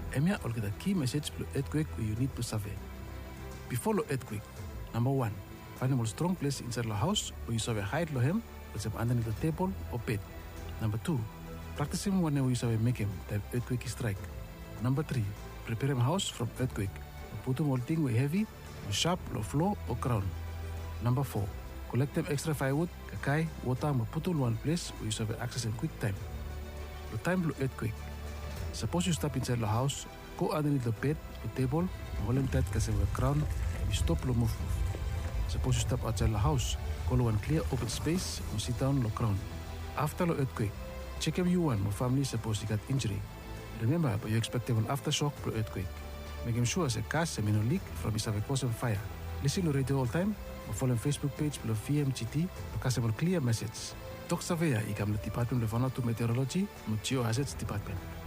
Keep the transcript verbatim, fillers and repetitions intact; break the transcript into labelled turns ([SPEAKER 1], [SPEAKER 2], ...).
[SPEAKER 1] Emia will get a key message to earthquake where you need to survey. Before the earthquake, number one, find a strong place inside the house where you survey hide lohem, let's say underneath the table or bed. Number two, practice him whenever you survey make him that earthquake strike. Number three, prepare him house from earthquake. Put him all thing with heavy, or sharp, or floor or ground. Number four, collect them extra firewood, kakai, water, and put in one place where you survey access in quick time. The time of earthquake. Suppose you step inside the house, go underneath the bed or table, and hold him tight because the ground, and you stop the move move. Suppose you step outside the house, go to one clear open space, and sit down on the ground. After the earthquake, check if you want more family suppose you got injury. Remember, but you expect an aftershock per earthquake. Make him sure as a gas and no leak from his cause of fire. Listen to radio all time, or follow on Facebook page below V M G T because of a clear message. Talk Savea, ik am the Department of Meteorology, Geo Hazards Department.